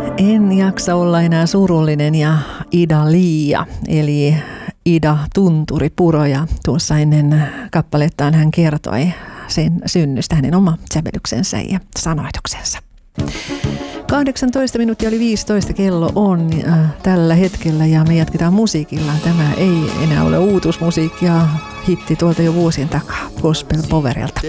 En jaksa olla enää surullinen ja Ida Liia, eli Ida Tunturi Puroja. Tuossa ennen kappalettaan hän kertoi sen synnystä, hänen oma sävellyksensä ja sanoituksensa. 18 minuuttia oli 15 kello on tällä hetkellä ja me jatketaan musiikilla. Tämä ei enää ole uutuusmusiikkia, hitti tuolta jo vuosien takaa Gospel Powerilta.